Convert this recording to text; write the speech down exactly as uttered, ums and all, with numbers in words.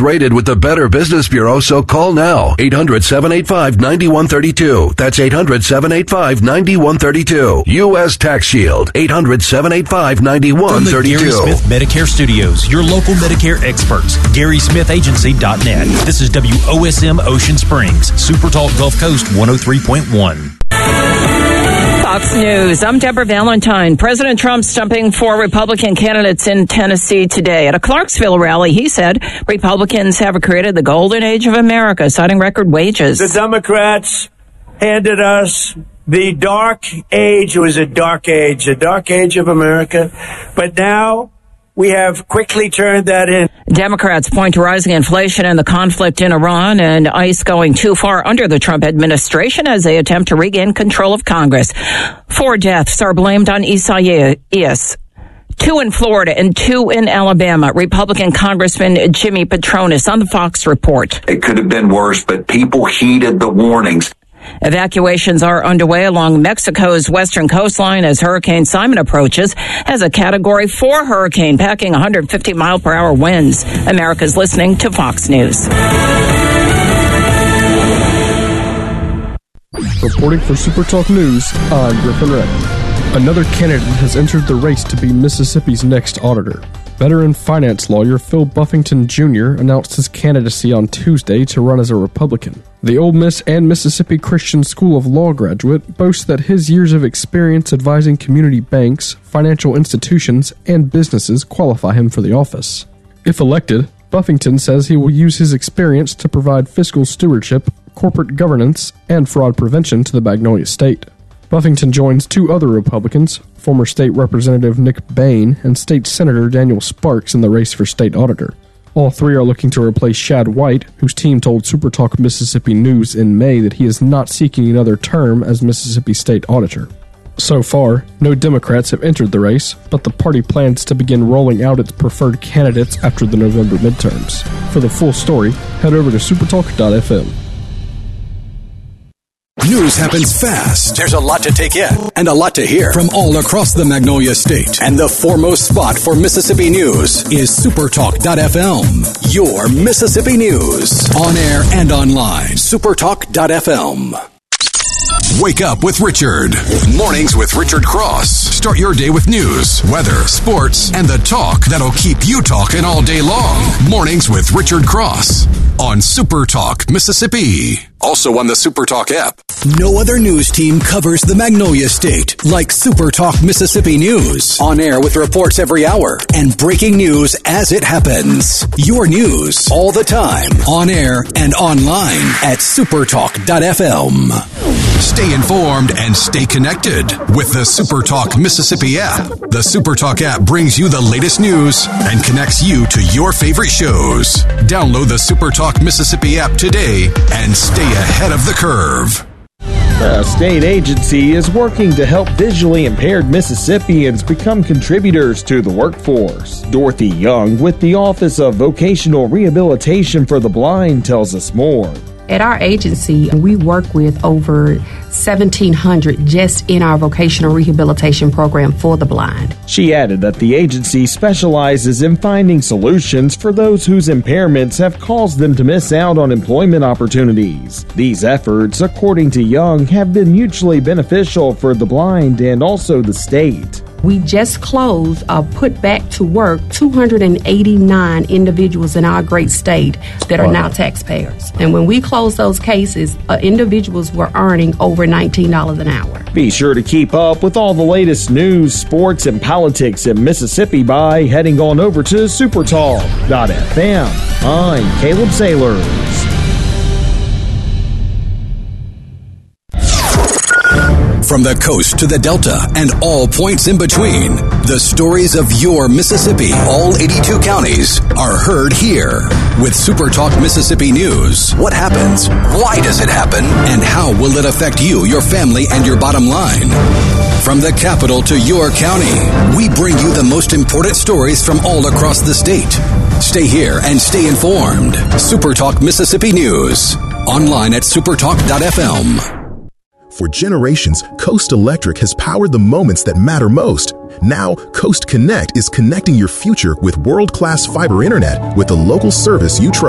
rated with the Better Business Bureau, so call now. eight hundred, seven eight five, nine one three two. That's eight hundred, seven eight five, nine one three two. U S Tax Shield. eight hundred, seven eight five, nine one three two. From the Gary Smith Medicare Studios, your local Medicare experts. Gary Smith Agency dot net. This is W O S M Ocean Springs. Super Talk Gulf Coast one oh three point one. Fox News. I'm Deborah Valentine. President Trump stumping for Republican candidates in Tennessee today. At a Clarksville rally, he said Republicans have created the golden age of America, citing record wages. The Democrats handed us the dark age. It was a dark age, a dark age of America. But now we have quickly turned that in. Democrats point to rising inflation and the conflict in Iran and ICE going too far under the Trump administration as they attempt to regain control of Congress. Four deaths are blamed on Isaias. Two in Florida and two in Alabama. Republican Congressman Jimmy Patronis on the Fox Report. It could have been worse, but people heeded the warnings. Evacuations are underway along Mexico's western coastline as Hurricane Simon approaches as a Category four hurricane, packing one hundred fifty mile per hour winds. America's listening to Fox News. Reporting for Super Talk News, I'm Griffin Wright. Another candidate has entered the race to be Mississippi's next auditor. Veteran finance lawyer Phil Buffington Junior announced his candidacy on Tuesday to run as a Republican. The Ole Miss and Mississippi Christian School of Law graduate boasts that his years of experience advising community banks, financial institutions, and businesses qualify him for the office. If elected, Buffington says he will use his experience to provide fiscal stewardship, corporate governance, and fraud prevention to the Magnolia State. Buffington joins two other Republicans, former State Representative Nick Bain and State Senator Daniel Sparks, in the race for state auditor. All three are looking to replace Shad White, whose team told SuperTalk Mississippi News in May that he is not seeking another term as Mississippi State Auditor. So far, no Democrats have entered the race, but the party plans to begin rolling out its preferred candidates after the November midterms. For the full story, head over to supertalk dot f m. News happens fast. There's a lot to take in and a lot to hear from all across the Magnolia State. And the foremost spot for Mississippi news is supertalk dot f m. Your Mississippi news. On air and online. supertalk dot f m. Wake up with Richard. Mornings with Richard Cross. Start your day with news, weather, sports, and the talk that'll keep you talking all day long. Mornings with Richard Cross on SuperTalk Mississippi. Also on the SuperTalk app. No other news team covers the Magnolia State like SuperTalk Mississippi News. On air with reports every hour and breaking news as it happens. Your news all the time. On air and online at supertalk dot f m. Stay informed and stay connected with the SuperTalk Mississippi app. The SuperTalk app brings you the latest news and connects you to your favorite shows. Download the SuperTalk Mississippi app today and stay ahead of the curve. The state agency is working to help visually impaired Mississippians become contributors to the workforce. Dorothy Young with the Office of Vocational Rehabilitation for the Blind tells us more. At our agency, we work with over seventeen hundred just in our vocational rehabilitation program for the blind. She added that the agency specializes in finding solutions for those whose impairments have caused them to miss out on employment opportunities. These efforts, according to Young, have been mutually beneficial for the blind and also the state. We just closed a put back to work two hundred eighty-nine individuals in our great state that are wow. now taxpayers. And when we closed those cases, uh, individuals were earning over nineteen dollars an hour. Be sure to keep up with all the latest news, sports, and politics in Mississippi by heading on over to supertalk dot f m. I'm Caleb Sailors. From the coast to the Delta and all points in between, the stories of your Mississippi, all eighty-two counties, are heard here. With SuperTalk Mississippi News, what happens, why does it happen, and how will it affect you, your family, and your bottom line? From the capital to your county, we bring you the most important stories from all across the state. Stay here and stay informed. SuperTalk Mississippi News, online at supertalk dot f m. For generations, Coast Electric has powered the moments that matter most. Now, Coast Connect is connecting your future with world-class fiber internet with the local service you trust.